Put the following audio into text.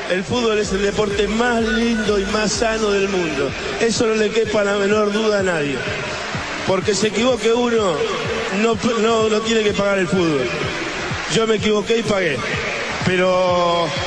el fútbol es el deporte más lindo y más sano del mundo. Eso no le quepa la menor duda a nadie. Porque se equivoque uno, no tiene que pagar el fútbol. Yo me equivoqué y pagué. Pero